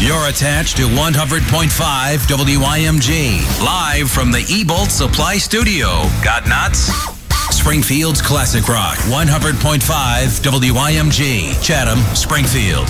You're attached to 100.5 WIMG. Live from the Ebolt Supply Studio. Got nuts? Springfield's Classic Rock. 100.5 WIMG. Chatham, Springfield.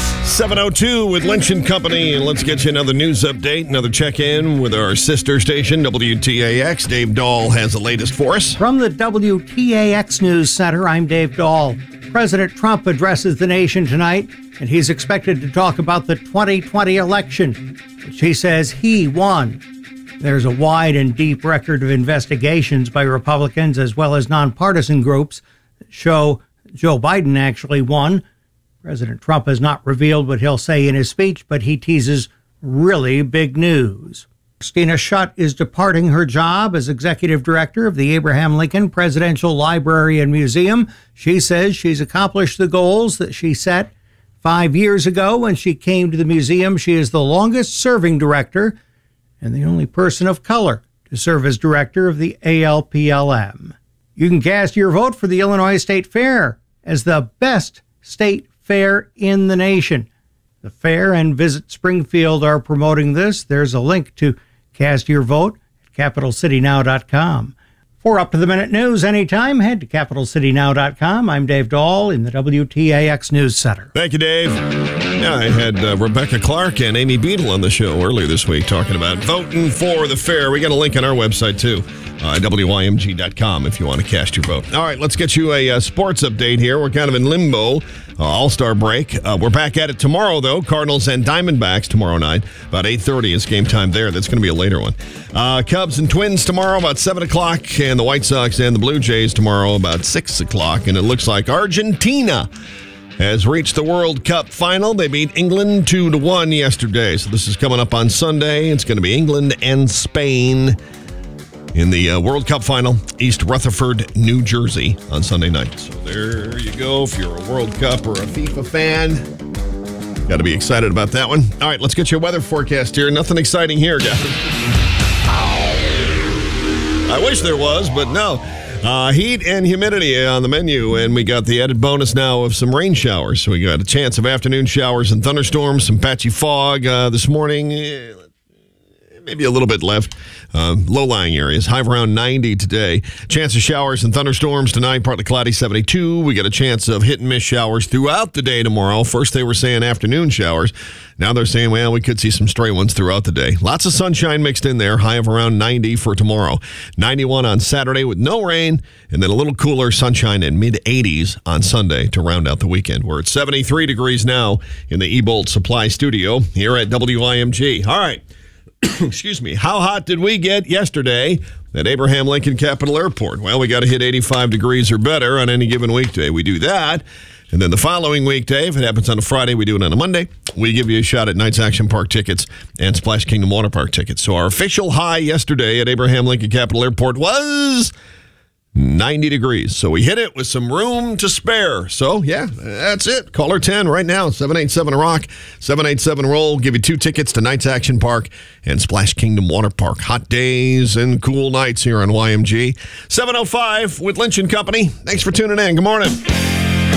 7:02 with Lynch & Company. And let's get you another news update, another check-in with our sister station, WTAX. Dave Dahl has the latest for us. From the WTAX News Center, I'm Dave Dahl. President Trump addresses the nation tonight, and he's expected to talk about the 2020 election, which he says he won. There's a wide and deep record of investigations by Republicans as well as nonpartisan groups that show Joe Biden actually won. President Trump has not revealed what he'll say in his speech, but he teases really big news. Christina Schutt is departing her job as executive director of the Abraham Lincoln Presidential Library and Museum. She says she's accomplished the goals that she set 5 years ago when she came to the museum. She is the longest-serving director and the only person of color to serve as director of the ALPLM. You can cast your vote for the Illinois State Fair as the best state fair in the nation. The fair and Visit Springfield are promoting this. There's a link to cast your vote at capitalcitynow.com. For up-to-the-minute news anytime, head to capitalcitynow.com. I'm Dave Dahl in the WTAX News Center. Thank you, Dave. Yeah, I had Rebecca Clark and Amy Beadle on the show earlier this week talking about voting for the fair. We got a link on our website, too, WIMG.com, if you want to cast your vote. All right, let's get you a sports update here. We're kind of in limbo. All-Star break. We're back at it tomorrow, though. Cardinals and Diamondbacks tomorrow night. About 8:30 is game time there. That's going to be a later one. Cubs and Twins tomorrow about 7 o'clock. And the White Sox and the Blue Jays tomorrow about 6 o'clock. And it looks like Argentina has reached the World Cup final. They beat England 2-1 yesterday. So this is coming up on Sunday. It's going to be England and Spain in the World Cup final, East Rutherford, New Jersey, on Sunday night. So there you go. If you're a World Cup or a FIFA fan, got to be excited about that one. All right, let's get you a weather forecast here. Nothing exciting here, guys. I wish there was, but no. Heat and humidity on the menu, and we got the added bonus now of some rain showers. So we got a chance of afternoon showers and thunderstorms, some patchy fog this morning. Maybe a little bit left. Low-lying areas. High of around 90 today. Chance of showers and thunderstorms tonight. Partly cloudy, 72. We got a chance of hit-and-miss showers throughout the day tomorrow. First, they were saying afternoon showers. Now they're saying, well, we could see some stray ones throughout the day. Lots of sunshine mixed in there. High of around 90 for tomorrow. 91 on Saturday with no rain. And then a little cooler sunshine in mid-80s on Sunday to round out the weekend. We're at 73 degrees now in the Ebolt Supply Studio here at WIMG. All right. Excuse me. How hot did we get yesterday at Abraham Lincoln Capital Airport? Well, we got to hit 85 degrees or better on any given weekday. We do that. And then the following weekday, if it happens on a Friday, we do it on a Monday. We give you a shot at Knights Action Park tickets and Splash Kingdom Water Park tickets. So our official high yesterday at Abraham Lincoln Capital Airport was 90 degrees. So we hit it with some room to spare. So, yeah, that's it. Caller 10 right now, 787-ROCK, 787-ROLL. Give you 2 tickets to Knights Action Park and Splash Kingdom Water Park. Hot days and cool nights here on YMG. 7:05 with Lynch & Company. Thanks for tuning in. Good morning.